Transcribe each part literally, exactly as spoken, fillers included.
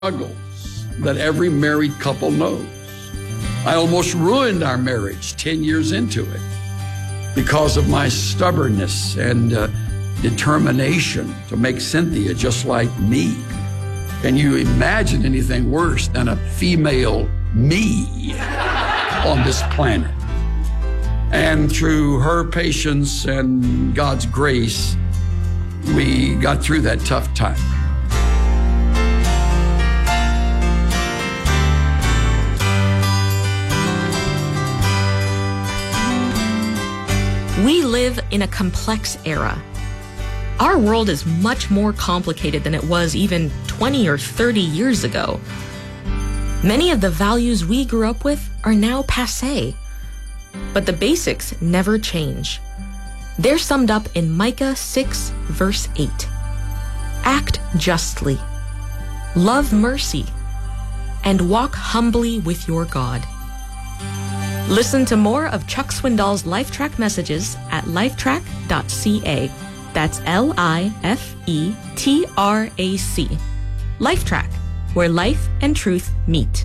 struggles that every married couple knows. I almost ruined our marriage ten years into it because of my stubbornness and uh, determination to make Cynthia just like me. Can you imagine anything worse than a female me on this planet? And through her patience and God's grace, we got through that tough time. We live in a complex era. Our world is much more complicated than it was even twenty or thirty years ago. Many of the values we grew up with are now passé, but the basics never change. They're summed up in Micah six, verse eight. Act justly, love mercy, and walk humbly with your God. Listen to more of Chuck Swindoll's LifeTrack messages at lifetrack dot c a. That's L I F E T R A C. LifeTrack, where life and truth meet.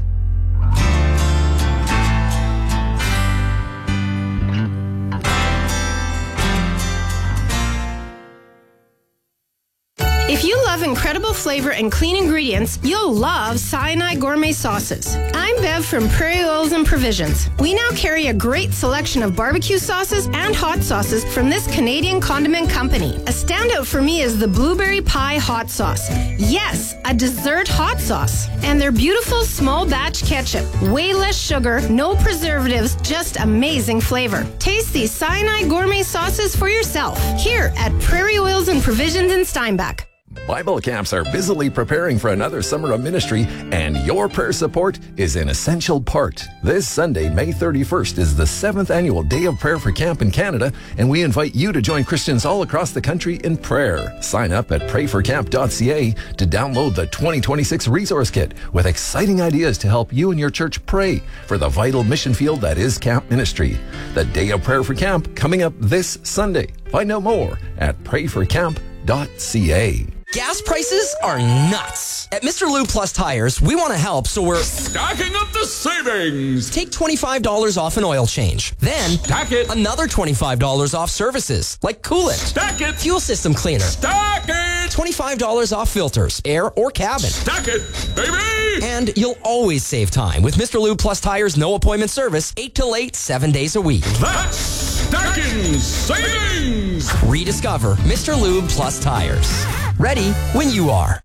If you love incredible flavor and clean ingredients, you'll love Sinai Gourmet Sauces. I'm Bev from Prairie Oils and Provisions. We now carry a great selection of barbecue sauces and hot sauces from this Canadian condiment company. A standout for me is the Blueberry Pie Hot Sauce. Yes, a dessert hot sauce. And their beautiful small batch ketchup. Way less sugar, no preservatives, just amazing flavor. Taste these Sinai Gourmet Sauces for yourself here at Prairie Oils and Provisions in Steinbach. Bible camps are busily preparing for another summer of ministry, and your prayer support is an essential part. This Sunday, May thirty-first, is the seventh annual Day of Prayer for Camp in Canada, and we invite you to join Christians all across the country in prayer. Sign up at pray for camp dot c a to download the twenty twenty-six resource kit with exciting ideas to help you and your church pray for the vital mission field that is camp ministry. The Day of Prayer for Camp coming up this Sunday. Find out more at pray for camp dot c a. Gas prices are nuts. At Mister Lube Plus Tires, we want to help, so we're stacking up the savings. Take twenty-five dollars off an oil change. Then, stack it. Another twenty-five dollars off services, like coolant. Stack it. Fuel system cleaner. Stack it. twenty-five dollars off filters, air or cabin. Stack it, baby. And you'll always save time with Mister Lube Plus Tires' no appointment service, eight till eight, seven days a week. That's stacking savings. Rediscover Mister Lube Plus Tires. Ready when you are.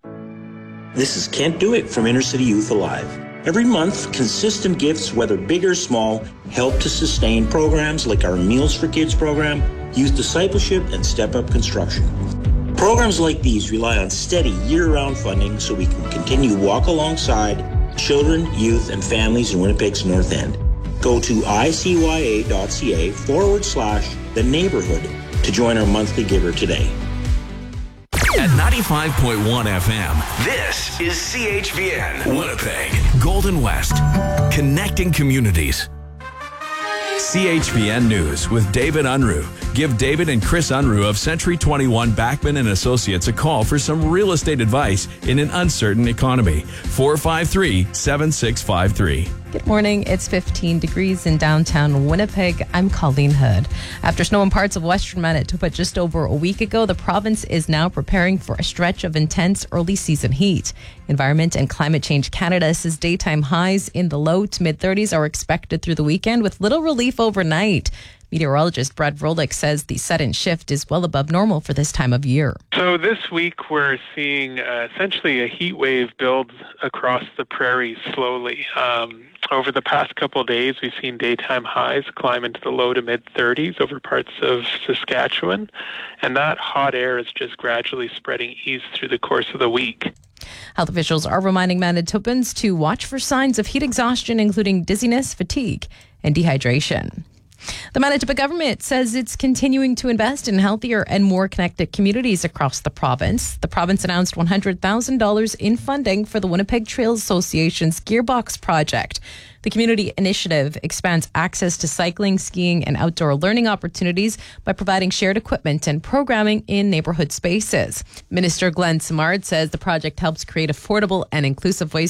This is Can't Do It from Inner City Youth Alive. Every month, consistent gifts, whether big or small, help to sustain programs like our Meals for Kids program, Youth Discipleship, and Step Up Construction. Programs like these rely on steady year-round funding so we can continue to walk alongside children, youth, and families in Winnipeg's North End. Go to icya.ca forward slash the neighborhood to join our monthly giver today. At ninety-five point one F M, this is C H V N, Winnipeg, Golden West, connecting communities. C H V N News with David Unruh. Give David and Chris Unruh of Century twenty-one Backman and Associates a call for some real estate advice in an uncertain economy. four five three, seven six five three. Good morning. It's fifteen degrees in downtown Winnipeg. I'm Colleen Hood. After snow in parts of western Manitoba just over a week ago, the province is now preparing for a stretch of intense early season heat. Environment and Climate Change Canada says daytime highs in the low to mid thirties are expected through the weekend with little relief overnight. Meteorologist Brad Vrolik says the sudden shift is well above normal for this time of year. So this week we're seeing uh, essentially a heat wave build across the prairie slowly. Um, over the past couple of days, we've seen daytime highs climb into the low to mid thirties over parts of Saskatchewan, and that hot air is just gradually spreading east through the course of the week. Health officials are reminding Manitobans to watch for signs of heat exhaustion, including dizziness, fatigue, and dehydration. The Manitoba government says it's continuing to invest in healthier and more connected communities across the province. The province announced one hundred thousand dollars in funding for the Winnipeg Trails Association's Gearbox project. The community initiative expands access to cycling, skiing, and outdoor learning opportunities by providing shared equipment and programming in neighborhood spaces. Minister Glenn Simard says the project helps create affordable and inclusive ways